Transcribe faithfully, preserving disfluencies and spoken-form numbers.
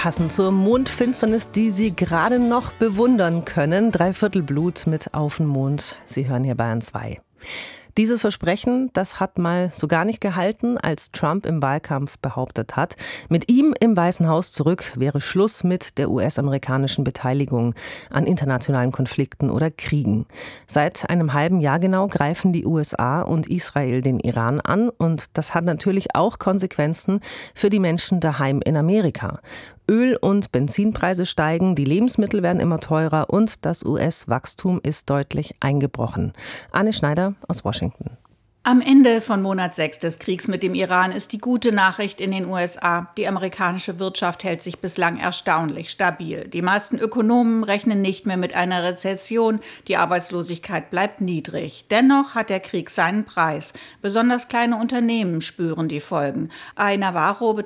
Passend zur Mondfinsternis, die Sie gerade noch bewundern können. Dreiviertelblut mit Auf den Mond. Sie hören hier Bayern zwei. Dieses Versprechen, das hat mal so gar nicht gehalten, als Trump im Wahlkampf behauptet hat, mit ihm im Weißen Haus zurück wäre Schluss mit der U S-amerikanischen Beteiligung an internationalen Konflikten oder Kriegen. Seit einem halben Jahr genau greifen die U S A und Israel den Iran an und das hat natürlich auch Konsequenzen für die Menschen daheim in Amerika. Öl- und Benzinpreise steigen, die Lebensmittel werden immer teurer und das U S-Wachstum ist deutlich eingebrochen. Anne Schneider aus Washington. Am Ende von Monat sechs des Kriegs mit dem Iran ist die gute Nachricht in den U S A. Die amerikanische Wirtschaft hält sich bislang erstaunlich stabil. Die meisten Ökonomen rechnen nicht mehr mit einer Rezession. Die Arbeitslosigkeit bleibt niedrig. Dennoch hat der Krieg seinen Preis. Besonders kleine Unternehmen spüren die Folgen. A I Navarro